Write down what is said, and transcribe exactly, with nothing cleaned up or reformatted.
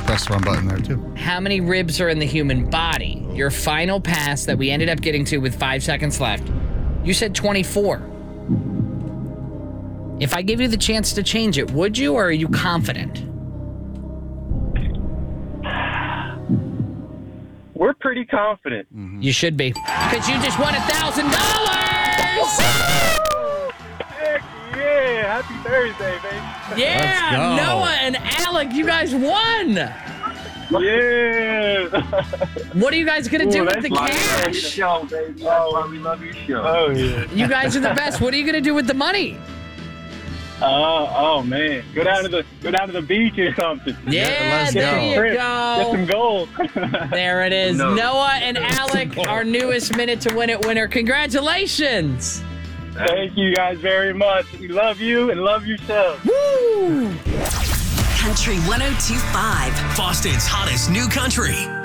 press the wrong button there, too. How many ribs are in the human body? Your final pass that we ended up getting to with five seconds left. You said twenty-four. If I give you the chance to change it, would you, or are you confident? We're pretty confident. Mm-hmm. You should be. Because you just won a thousand dollars! Heck yeah! Happy Thursday, baby. Yeah! Noah and Alec, you guys won! Yeah! What are you guys going to do Ooh, with the that's cash? Show, baby. That's why we love your show. Oh, yeah. You guys are the best. What are you going to do with the money? Uh, oh, man. Go down to the go down to the beach or something. Yeah, let's there go. you Get go. some gold. There it is. No. Noah and Alec, our newest Minute to Win It winner. Congratulations. Thank you guys very much. We love you and love yourself. Woo! Country one oh two point five. Boston's hottest new country.